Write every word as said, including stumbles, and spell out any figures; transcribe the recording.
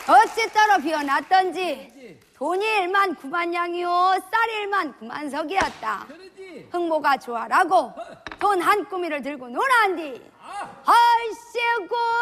어찌 따로 비어났던지 돈이 일만 구만 양이요 쌀이 일만 구만 석이었다. 흥모가 좋아라고 돈 한 꾸미를 들고 놀아한디 아이씨고